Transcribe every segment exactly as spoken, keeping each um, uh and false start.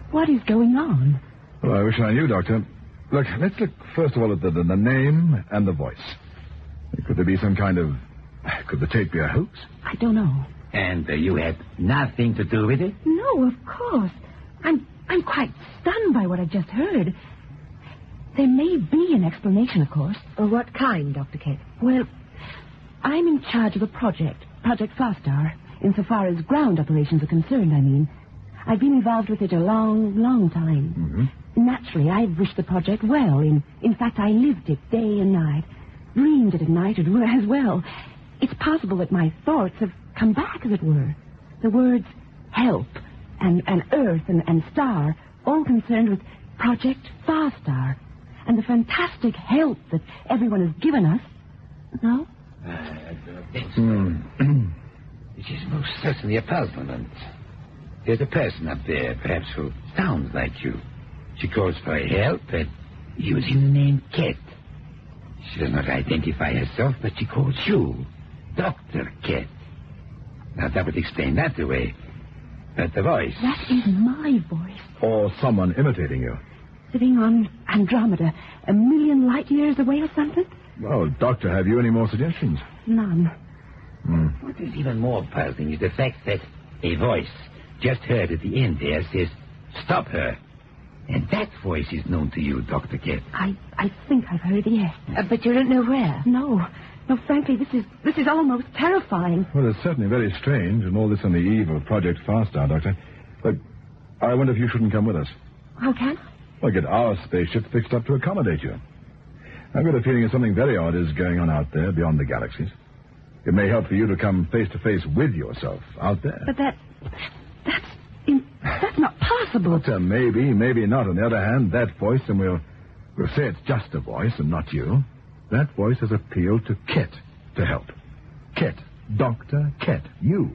What is going on? Well, I wish I knew, Doctor. Look, let's look first of all at the, the, the name and the voice. Could there be some kind of... Could the tape be a hoax? I don't know. And uh, you had nothing to do with it? No, of course. I'm I'm quite stunned by what I just heard. There may be an explanation, of course. Of what kind, Doctor Kent? Well, I'm in charge of a project, Project Farstar, insofar as ground operations are concerned, I mean. I've been involved with it a long, long time. Mm-hmm. Naturally, I've wished the project well. In, in fact, I lived it day and night. Dreamed it at night as well. It's possible that my thoughts have come back, as it were. The words help and, and earth and, and star, all concerned with Project Farstar and the fantastic help that everyone has given us. No? Uh, I don't think so. Mm. This is most certainly a puzzlement. There's a person up there, perhaps who sounds like you. She calls for help and using the name Ket. She does not identify herself, but she calls you Doctor Ket. Now, that would explain that away. But the voice... That is my voice. Or someone imitating you. Sitting on Andromeda, a million light years away or something? Well, Doctor, have you any more suggestions? None. Hmm. What is even more puzzling is the fact that a voice just heard at the end there says, stop her. And that voice is known to you, Doctor Ket. I, I think I've heard it, yes. Uh, but you don't know where? No. No, frankly, this is this is almost terrifying. Well, it's certainly very strange, and all this on the eve of Project Farstar, Doctor. But I wonder if you shouldn't come with us. How can I? Well, get our spaceship fixed up to accommodate you. I've got a feeling that something very odd is going on out there beyond the galaxies. It may help for you to come face to face with yourself out there. But that... That's... In, that's not possible. But, uh, maybe, maybe not. On the other hand, that voice, and we'll, we'll say it's just a voice and not you, that voice has appealed to Ket to help. Ket. Doctor Ket. You.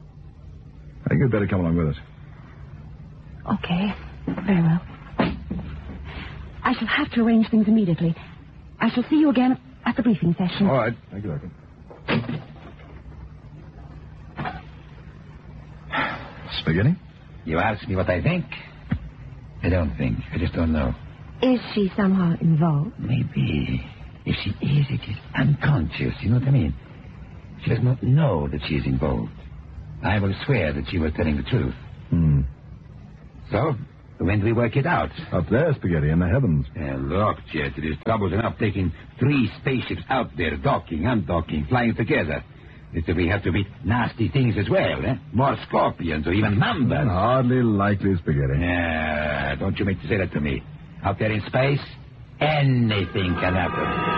I think you'd better come along with us. Okay. Very well. I shall have to arrange things immediately. I shall see you again at the briefing session. All right. Thank you, Doctor. Spaghetti? You ask me what I think? I don't think. I just don't know. Is she somehow involved? Maybe. If she is, it is unconscious. You know what I mean? She does not know that she is involved. I will swear that she was telling the truth. Hmm. So, when do we work it out? Up there, Spaghetti, in the heavens. Uh, look, Jet, it is troubles enough taking three spaceships out there, docking, undocking, flying together. It's that we have to beat nasty things as well, eh? More scorpions or even mambas. Hardly likely, Spaghetti. Yeah, don't you make to say that to me. Out there in space, anything can happen.